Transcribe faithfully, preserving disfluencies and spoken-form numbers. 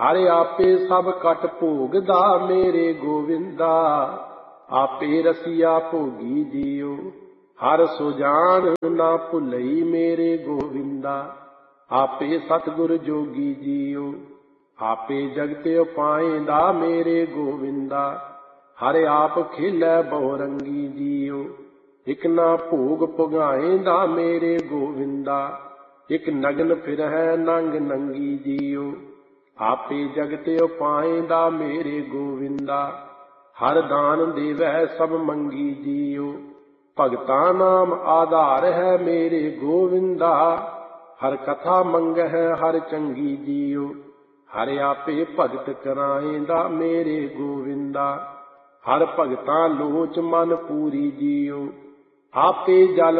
ਹਰਿ ਆਪੇ ਸਭ ਕਟ ਭੋਗਦਾ ਮੇਰੇ ਗੋਵਿੰਦਾ। ਆਪੇ ਰਸੀਆ ਭੋਗੀ ਜੀਉ ਹਰ ਸੁਜਾਨ ਨਾ ਭੁਲਈ ਮੇਰੇ ਗੋਵਿੰਦਾ। ਆਪੇ ਸਤਿਗੁਰ ਜੋਗੀ ਜੀਉ ਆਪੇ ਜਗਤ ਉਪਾਇਂਦਾ ਮੇਰੇ ਗੋਵਿੰਦਾ। ਹਰਿ ਆਪ ਖੇਲੈ ਬਹੁਰੰਗੀ ਜੀਉ ਇਕ ਨਾ ਭੋਗ ਪੁਗਾਏਂਦਾ ਮੇਰੇ ਗੋਵਿੰਦਾ। ਇਕ ਨਗਨ ਫਿਰਹਿ ਨੰਗ ਨੰਗੀ ਜੀਉ ਆਪੇ ਜਗਤ ਉਪਾਇਂਦਾ ਮੇਰੇ ਗੋਵਿੰਦਾ। ਹਰ ਦਾਨ ਦੇਵੈ ਸਭ ਮੰਗੀ ਜੀਉ ਭਗਤਾਂ ਨਾਮ ਆਧਾਰ ਹੈ ਮੇਰੇ ਗੋਵਿੰਦਾ। ਹਰ ਕਥਾ ਮੰਗਹਿ ਹਰ ਚੰਗੀ ਜੀਉ ਹਰਿ ਆਪੇ ਭਗਤ ਕਰਾਏਂਦਾ ਮੇਰੇ ਗੋਵਿੰਦਾ। ਹਰ ਭਗਤਾਂ ਲੋਚ ਮਨ ਪੂਰੀ ਜੀਉ ਆਪੇ ਜਲ